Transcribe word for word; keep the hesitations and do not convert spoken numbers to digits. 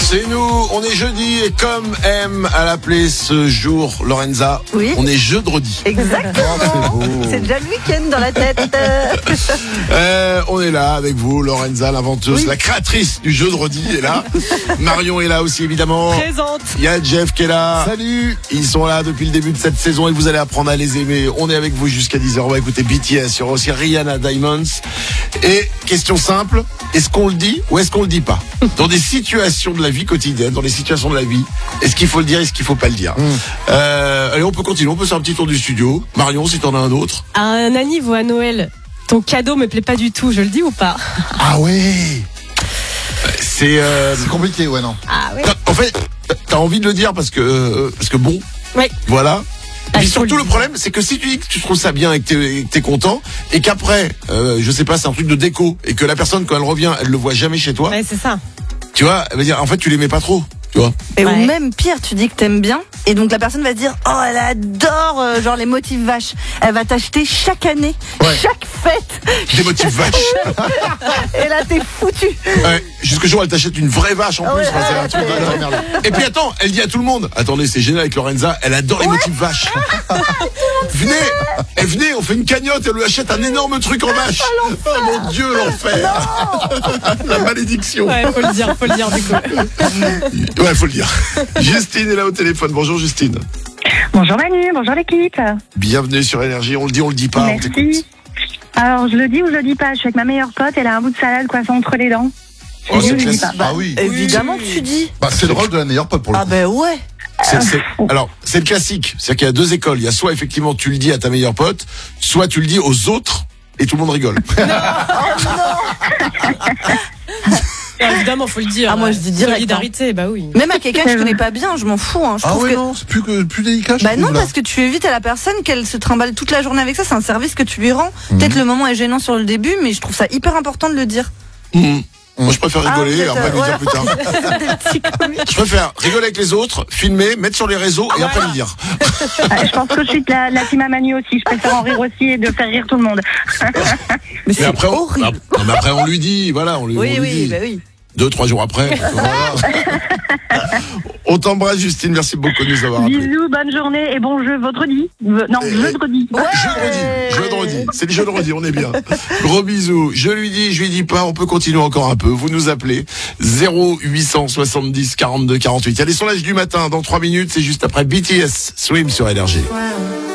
C'est nous, on est jeudi et comme aime à l'appeler ce jour Lorenza, oui. on est jeudi. Exactement. Oh, c'est, c'est déjà le week-end dans la tête. euh, on est là avec vous, Lorenza, l'inventeuse, oui. la créatrice du jeudi est là. Marion est là aussi évidemment. Présente. Il y a Jeff qui est là. Salut. Ils sont là depuis le début de cette saison et vous allez apprendre à les aimer. On est avec vous jusqu'à dix heures. On va écouter B T S, il y aura aussi Rihanna Diamonds. Et question simple, est-ce qu'on le dit ou est-ce qu'on le dit pas? Dans des situations de la vie quotidienne, dans les situations de la vie, est-ce qu'il faut le dire, est-ce qu'il faut pas le dire? mmh. euh, Allez, on peut continuer, on peut faire un petit tour du studio. Marion, si t'en as un autre. Un anniv ou à Noël, ton cadeau me plaît pas du tout, je le dis ou pas? Ah ouais. C'est, euh, c'est compliqué, ouais, non. Ah ouais. En fait, t'as envie de le dire parce que, euh, parce que bon, ouais. voilà. Et puis ah, surtout le le problème, c'est que si tu dis que tu trouves ça bien et que t'es, et que t'es content, et qu'après, euh, je sais pas, c'est un truc de déco, et que la personne quand elle revient, elle le voit jamais chez toi. Ouais, c'est ça. Tu vois, elle va dire, en fait, tu l'aimais pas trop. Tu vois. Et ouais. ou même pire, tu dis que t'aimes bien, et donc la personne va dire, oh, elle adore euh, genre les motifs vaches. Elle va t'acheter chaque année, ouais. chaque fête. Des motifs vaches. Et là, t'es foutu. Ouais, jusqu'au jour, elle t'achète une vraie vache en ouais, plus. ouais, enfin, c'est un truc de merde. Et puis attends, elle dit à tout le monde, attendez, c'est génial avec Lorenza, elle adore les ouais. motifs vaches. Venez, et venez, on fait une cagnotte, elle lui achète un énorme truc en vache. Oh, oh mon Dieu, l'enfer. La malédiction. Ouais, faut le dire, faut le dire du coup. Ouais, faut le dire. Justine est là au téléphone. Bonjour Justine. Bonjour Manu, bonjour l'équipe. Bienvenue sur Énergie. On le dit, on le dit pas. Merci. On t'écoute. Alors, je le dis ou je le dis pas. Je suis avec ma meilleure pote, elle a un bout de salade coincé entre les dents. Je oh, dis c'est ou je classe. dis pas. Bah, ah oui. Évidemment oui. que tu dis. Bah, c'est le rôle de la meilleure pote pour le ah coup. Ah ben ouais. C'est, c'est, alors, c'est le classique. C'est-à-dire qu'il y a deux écoles. Il y a soit effectivement tu le dis à ta meilleure pote, soit tu le dis aux autres et tout le monde rigole. Non, oh non. Ah, évidemment, faut le dire. Ah, moi, je dis direct. Solidarité, hein. bah oui. Même à quelqu'un que je connais pas bien, je m'en fous. Hein. Je ah ouais, que... non, c'est plus, que, plus délicat. Je bah trouve, non, là. parce que tu évites à la personne qu'elle se trimballe toute la journée avec ça. C'est un service que tu lui rends. Mmh. Peut-être le moment est gênant sur le début, mais je trouve ça hyper important de le dire. Mmh. Moi, je préfère rigoler ah, et après lui ouais. dire plus tard. Je préfère rigoler avec les autres, filmer, mettre sur les réseaux et après lui dire. Ah, je pense que je suis de la, la team à Manu aussi. Je préfère en rire aussi et de faire rire tout le monde. Mais c'est mais après, horrible. On, mais après, on lui dit, voilà, on lui, oui, on lui oui, dit. bah oui. Deux, trois jours après. Voilà. On t'embrasse, Justine. Merci beaucoup de nous avoir appelés. Bisous, bonne journée et bon jeu vendredi. Non, jeudi. Ouais. Jeudi, jeudi. C'est le jeudi, on est bien. Gros bisous. Je lui dis, je lui dis pas. On peut continuer encore un peu. Vous nous appelez zéro huit cent soixante-dix quarante-deux quarante-huit. Il y a les sondages du matin dans trois minutes. C'est juste après B T S Swim sur Énergie. Ouais.